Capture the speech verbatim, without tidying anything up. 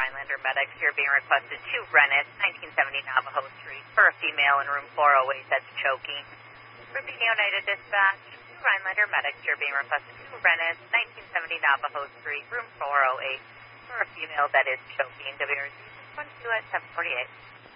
Rhinelander Medics. You're being requested to Rennes, nineteen seventy Navajo Street, for a female in room four oh eight that's choking. Repeating Oneida Dispatch, to Rhinelander Medics. You're being requested to Rennes, nineteen seventy Navajo Street, room four oh eight, for a female that is choking. W R Z one two at seven forty-eight.